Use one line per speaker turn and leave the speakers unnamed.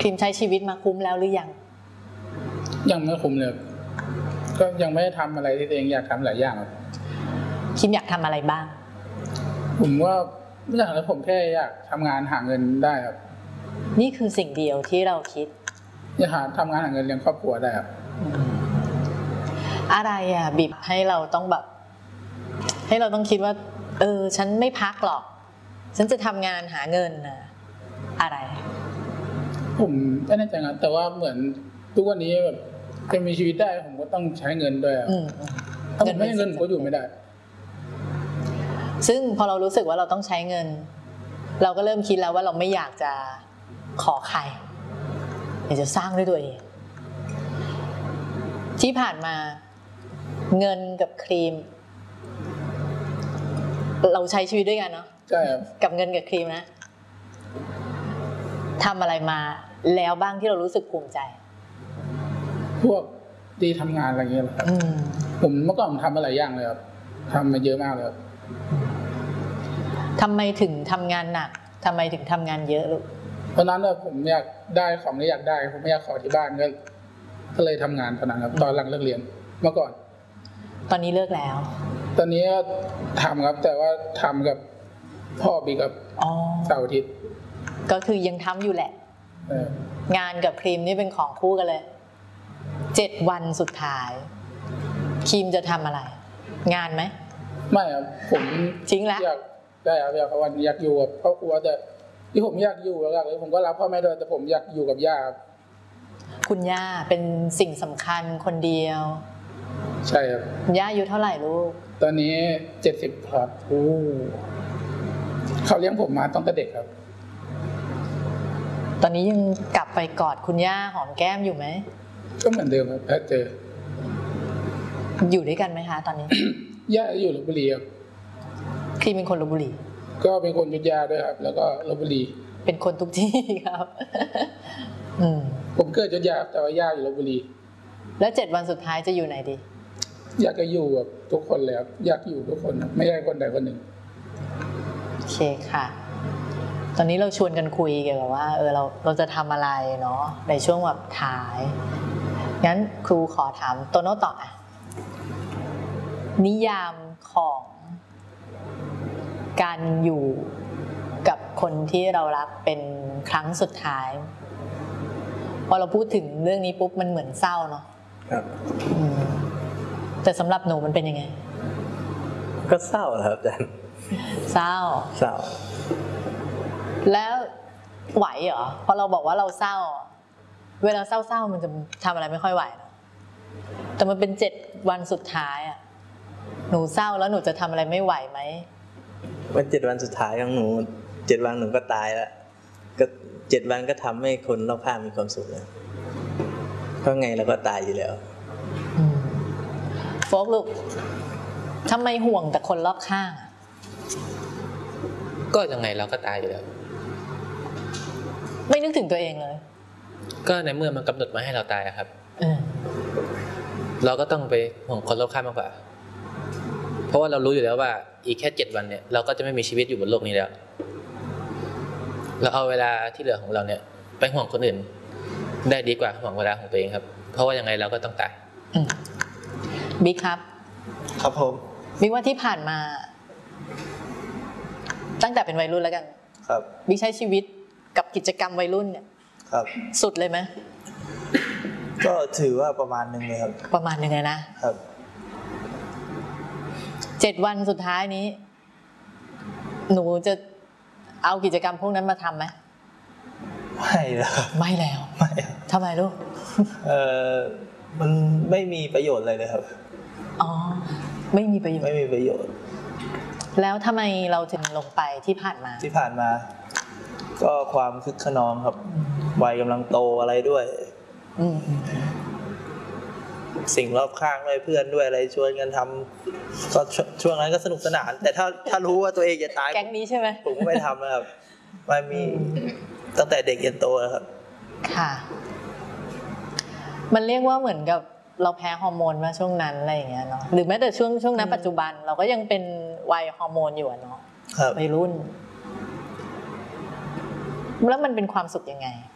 พิมพ์ใช้ชีวิตมาคุ้มแล้วหรือยัง
ไม่คุ้มเลยก็ยังไม่ได้ทำอะไรที่ตัวเองอยากทำหลายอย่างครับ
คิมอยากทำอะไรบ้าง
ผมว่าไม่อยากแล้วผมแค่อยากทำงานหาเงินได้ครับ
นี่คือสิ่งเดียวที่เราคิด
อยากทำงานหาเงินเลี้ยงครอบครัวได้ครับ
อะไรบีบให้เราต้องแบบให้เราต้องคิดว่าฉันไม่พักหรอกฉันจะทำงานหาเงินนะอะไร
ผมไม่แน่ใจนะแต่ว่าเหมือนทุกวันนี้แบบจะมีชีวิตได้ผมก็ต้องใช้เงินด้วยถ้าผมไม่มีเงินผมก็อยู่ไม่ได้
ซึ่งพอเรารู้สึกว่าเราต้องใช้เงินเราก็เริ่มคิดแล้วว่าเราไม่อยากจะขอใครอยากจะสร้างด้วยตัวเองที่ผ่านมาเงินกับครีมเราใช้ชีวิตด้วยกันเนาะ
ใช่ครับ
กับเงินกับครีมนะทำอะไรมาแล้วบ้างที่เรารู้สึกภูมิใจ
พวกที่ทำงานอะไรเงี้ยครับผมเมื่อก่อนผมทำอะไรอย่างเลยครับทำมาเยอะมากเลย
ทำไมถึงทำงานหนักทำไมถึงทำงานเยอะลูก
เพราะนั้นผมอยากได้ของที่อยากได้ผมไม่อยากขอที่บ้านก็เลยทำงานตอนนั้นครับตอนหลังเลิกเรียนเมื่อก่อน
ตอนนี้เลิกแล้ว
ตอนนี้ทำครับแต่ว่าทำกับพ่อบีกับเสาร์อาทิตย์
ก็คือยังทำอยู่แหละงานกับครีมนี่เป็นของคู่กันเลย7 วันสุดท้ายครีมจะทำอะไรงานไหม
ไม่ครับผม
ทิ้งแล้ว
อยากได้ครับอยากวันอยากอยู่กับครอบครัวแต่ที่ผมอยากอยู่แล้วเลยผมก็รับพ่อแม่ด้วยแต่ผมอยากอยู่กับย่า
คุณย่าเป็นสิ่งสำคัญคนเดียว
ใช่ครับ
ย่าอายุเท่าไหร่ลูก
ตอนนี้70ครับเขาเลี้ยงผมมาตั้งแต่เด็กครับ
ตอนนี้ยังกลับไปกอดคุณย่าหอมแก้มอยู่ไหม
ก็เหมือนเดิมครับถ้าเจอ
อยู่ด้วยกันไหมคะตอนนี้
ย่าอยู่ลพบุรีครับ
ครีมเป็นคนลพบุรี
ก็เป็นคนอยุธยาด้วยครับแล้วก็ลพบุรี
เป็นคนทุกที่ครับ
ผมเกิดอยุธยาแต่ว่าย่าอยู่ลพบุรี
แล้ว7 วันสุดท้ายจะอยู่ไหนดี
อยากจะอยู่กับทุกคนเลยครับอยากอยู่ทุกคนไม่ใช่คนใดคนหนึ่ง
โอเคค่ะตอนนี้เราชวนกันคุยเกี่ยวกับว่าเราจะทำอะไรเนาะในช่วงแบบท้ายงั้นครูขอถามโตโน่ต่อนิยามของการอยู่กับคนที่เรารักเป็นครั้งสุดท้ายพอเราพูดถึงเรื่องนี้ปุ๊บมันเหมือนเศร้าเนาะ
ครับ
แต่สำหรับหนูมันเป็นยังไง
ก็เศร้าครับอาจารย์
เศร้าแล้วไหวเหรอพอเราบอกว่าเราเศร้าเวลาเศร้ามันจะทำอะไรไม่ค่อยไหวนะแต่มันเป็น7 วันสุดท้ายหนูเศร้าแล้วหนูจะทำอะไรไม่ไหวไหม
วัน7 วันสุดท้ายของหนู7 วันหนูก็ตายแล้วก็7 วันก็ทำให้คนรอบข้างมีความสุขแล้วเพราะไงเราก็ตายอยู่แล้ว
โฟกลูกทำไมห่วงแต่คนรอบข้าง
ก็ยังไงเราก็ตายอยู่แล้ว
ไม่นึกถึงตัวเองเลย
ก็ในเมื่อมันกำหนดมาให้เราตายครับเราก็ต้องไปห่วงคนรอบข้างมากกว่าเพราะว่าเรารู้อยู่แล้วว่าอีกแค่7 วันเนี่ยเราก็จะไม่มีชีวิตอยู่บนโลกนี้แล้วเราเอาเวลาที่เหลือของเราเนี่ยไปห่วงคนอื่นได้ดีกว่าห่วงเวลาของตัวเองครับเพราะว่ายังไงเราก็ต้องตาย
บิ๊กครับ
ครับผม
บิ๊กว่าที่ผ่านมาตั้งแต่เป็นวัยรุ่นแล้วกัน
ครับ
บิ๊กใช้ชีวิตกับกิจกรรมวัยรุ่นเนี่ย
ครับ
สุดเลยไหม
ก็ถือว่าประมาณนึงเลยครับ
ประมาณนึงเลยนะครับ7 วันสุดท้ายนี้หนูจะเอากิจกรรมพวกนั้นมาทำไหม
ไม่แล้ว
ไม่แล้วทำไมลูก
มันไม่มีประโยชน์อะไรเลยครับ
ไม่มีประโยชน์
แล้ว
ทำไมเราถึงลงไปที่ผ่านมา
ก็ความคึกขนองครับวัยกำลังโตอะไรด้วยสิ่งรอบข้างด้วยเพื่อนด้วยอะไรชวนกันทำก็ช่วงนั้นก็สนุกสนานแต่ถ้ารู้ว่าตัวเองจะตาย
แก๊งนี้ใช่ไหม
ผมไม่ทำนะครับมันมีตั้งแต่เด็กจนโตนะครับ
ค่ะมันเรียกว่าเหมือนกับเราแพ้ฮอร์โมนมาช่วงนั้นอะไรอย่างเงี้ยเนาะหรือแม้แต่ช่วงนั้นปัจจุบันเราก็ยังเป็นวัยฮอร์โมนอยู่เนาะวัยรุ่นแล้วมันเป็นความสุขยังไง